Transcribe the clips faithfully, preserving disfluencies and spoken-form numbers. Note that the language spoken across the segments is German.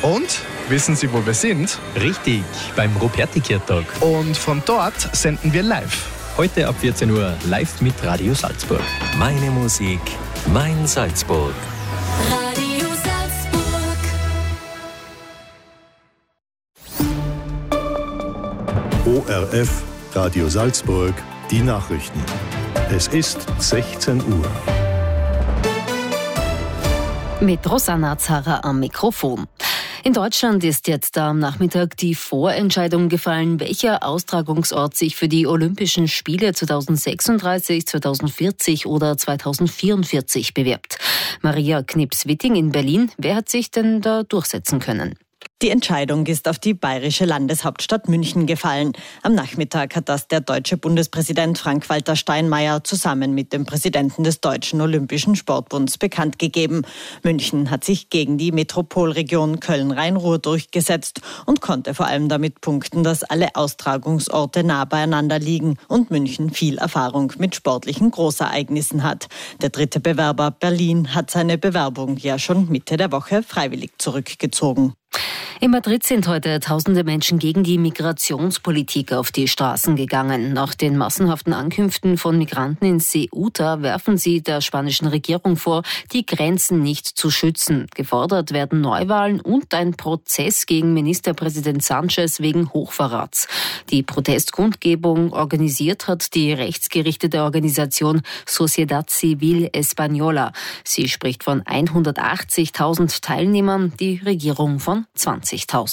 Und wissen Sie, wo wir sind? Richtig, beim Ruperti-Kirtag. Und von dort senden wir live. Heute ab vierzehn Uhr live mit Radio Salzburg. Meine Musik, mein Salzburg. Radio Salzburg. O R F, Radio Salzburg, die Nachrichten. Es ist sechzehn Uhr. Mit Rosanna Zara am Mikrofon. In Deutschland ist jetzt am Nachmittag die Vorentscheidung gefallen, welcher Austragungsort sich für die Olympischen Spiele zweitausendsechsunddreißig, zweitausendvierzig oder zweitausendvierundvierzig bewirbt. Maria Knips-Witting in Berlin, wer hat sich denn da durchsetzen können? Die Entscheidung ist auf die bayerische Landeshauptstadt München gefallen. Am Nachmittag hat das der deutsche Bundespräsident Frank-Walter Steinmeier zusammen mit dem Präsidenten des Deutschen Olympischen Sportbunds bekannt gegeben. München hat sich gegen die Metropolregion Köln-Rhein-Ruhr durchgesetzt und konnte vor allem damit punkten, dass alle Austragungsorte nah beieinander liegen und München viel Erfahrung mit sportlichen Großereignissen hat. Der dritte Bewerber Berlin hat seine Bewerbung ja schon Mitte der Woche freiwillig zurückgezogen. In Madrid sind heute tausende Menschen gegen die Migrationspolitik auf die Straßen gegangen. Nach den massenhaften Ankünften von Migranten in Ceuta werfen sie der spanischen Regierung vor, die Grenzen nicht zu schützen. Gefordert werden Neuwahlen und ein Prozess gegen Ministerpräsident Sánchez wegen Hochverrats. Die Protestkundgebung organisiert hat die rechtsgerichtete Organisation Sociedad Civil Española. Sie spricht von hundertachtzigtausend Teilnehmern, die Regierung von zwanzigtausend.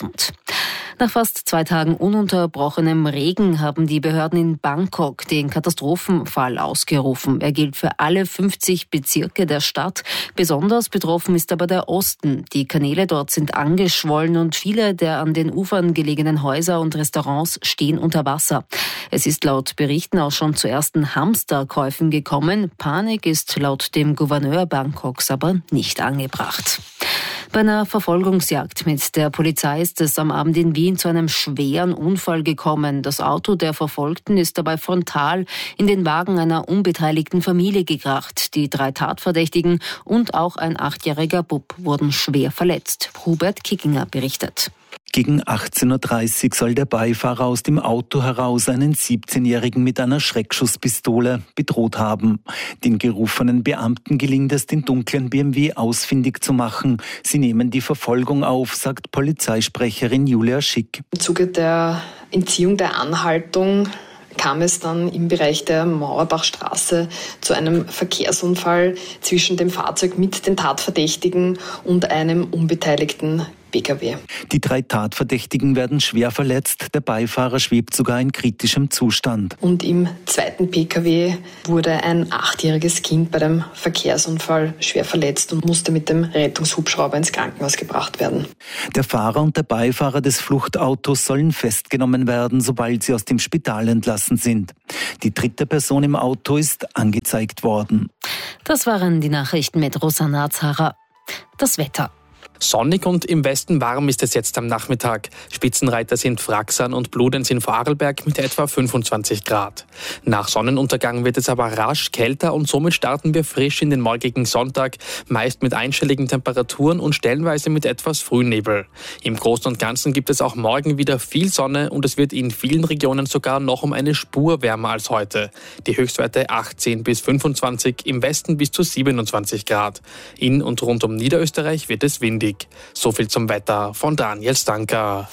Nach fast zwei Tagen ununterbrochenem Regen haben die Behörden in Bangkok den Katastrophenfall ausgerufen. Er gilt für alle fünfzig Bezirke der Stadt. Besonders betroffen ist aber der Osten. Die Kanäle dort sind angeschwollen und viele der an den Ufern gelegenen Häuser und Restaurants stehen unter Wasser. Es ist laut Berichten auch schon zu ersten Hamsterkäufen gekommen. Panik ist laut dem Gouverneur Bangkoks aber nicht angebracht. Bei einer Verfolgungsjagd mit der Polizei ist es am Abend in Wien zu einem schweren Unfall gekommen. Das Auto der Verfolgten ist dabei frontal in den Wagen einer unbeteiligten Familie gekracht. Die drei Tatverdächtigen und auch ein achtjähriger Bub wurden schwer verletzt. Hubert Kickinger berichtet. Gegen achtzehn Uhr dreißig soll der Beifahrer aus dem Auto heraus einen siebzehnjährigen mit einer Schreckschusspistole bedroht haben. Den gerufenen Beamten gelingt es, den dunklen B M W ausfindig zu machen. Sie nehmen die Verfolgung auf, sagt Polizeisprecherin Julia Schick. Im Zuge der Entziehung der Anhaltung kam es dann im Bereich der Mauerbachstraße zu einem Verkehrsunfall zwischen dem Fahrzeug mit den Tatverdächtigen und einem unbeteiligten P K W. Die drei Tatverdächtigen werden schwer verletzt. Der Beifahrer schwebt sogar in kritischem Zustand. Und im zweiten P K W wurde ein achtjähriges Kind bei dem Verkehrsunfall schwer verletzt und musste mit dem Rettungshubschrauber ins Krankenhaus gebracht werden. Der Fahrer und der Beifahrer des Fluchtautos sollen festgenommen werden, sobald sie aus dem Spital entlassen sind. Die dritte Person im Auto ist angezeigt worden. Das waren die Nachrichten mit Rosanna Zara. Das Wetter. Sonnig und im Westen warm ist es jetzt am Nachmittag. Spitzenreiter sind Fraxan und Bludenz in Vorarlberg mit etwa fünfundzwanzig Grad. Nach Sonnenuntergang wird es aber rasch kälter und somit starten wir frisch in den morgigen Sonntag, meist mit einstelligen Temperaturen und stellenweise mit etwas Frühnebel. Im Großen und Ganzen gibt es auch morgen wieder viel Sonne und es wird in vielen Regionen sogar noch um eine Spur wärmer als heute. Die Höchstwerte achtzehn bis fünfundzwanzig, im Westen bis zu siebenundzwanzig Grad. In und rund um Niederösterreich wird es windig. So viel zum Wetter von Daniel Stanker.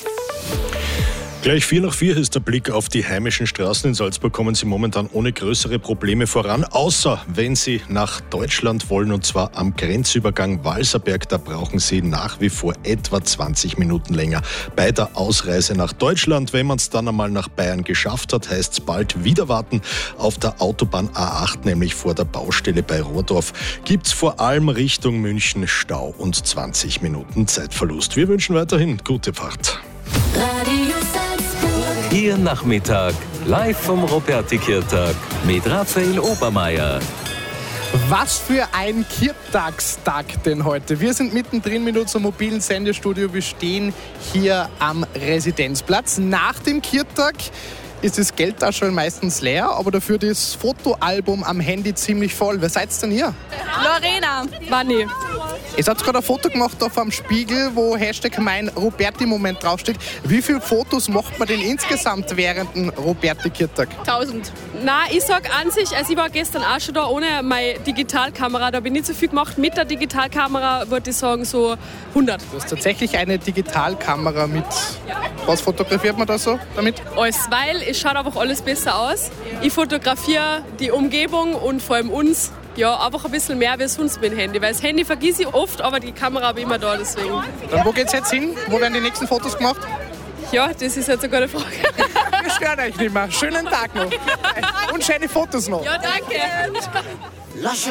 Gleich vier nach vier ist der Blick auf die heimischen Straßen. In Salzburg kommen Sie momentan ohne größere Probleme voran, außer wenn Sie nach Deutschland wollen, und zwar am Grenzübergang Walserberg. Da brauchen Sie nach wie vor etwa zwanzig Minuten länger. Bei der Ausreise nach Deutschland, wenn man es dann einmal nach Bayern geschafft hat, heißt es bald wieder warten. Auf der Autobahn A acht, nämlich vor der Baustelle bei Rohrdorf, gibt es vor allem Richtung München Stau und zwanzig Minuten Zeitverlust. Wir wünschen weiterhin gute Fahrt. Radio Ihr Nachmittag, live vom Ruperti-Kirtag mit Raphael Obermeier. Was für ein Kirtagstag denn heute. Wir sind mittendrin mit unserem mobilen Sendestudio. Wir stehen hier am Residenzplatz. Nach dem Kirtag ist das Geldtaschel meistens leer, aber dafür das Fotoalbum am Handy ziemlich voll. Wer seid's denn hier? Lorena, Wanni. Ihr habt gerade ein Foto gemacht da vom Spiegel, wo Hashtag mein Roberti-Moment draufsteht. Wie viele Fotos macht man denn insgesamt während dem Roberti-Kirtag? Tausend. Nein, ich sag an sich, also ich war gestern auch schon da ohne meine Digitalkamera, da habe ich nicht so viel gemacht. Mit der Digitalkamera würde ich sagen so hundert. Du hast tatsächlich eine Digitalkamera mit. Was fotografiert man da so damit? Alles, weil es schaut einfach alles besser aus. Ich fotografiere die Umgebung und vor allem uns. Ja, einfach ein bisschen mehr wie sonst mit dem Handy, weil das Handy vergesse ich oft, aber die Kamera habe ich immer da, deswegen. Dann wo geht's jetzt hin? Wo werden die nächsten Fotos gemacht? Ja, das ist jetzt eine gute Frage. Wir stören euch nicht mehr. Schönen Tag noch. Und schöne Fotos noch. Ja, danke.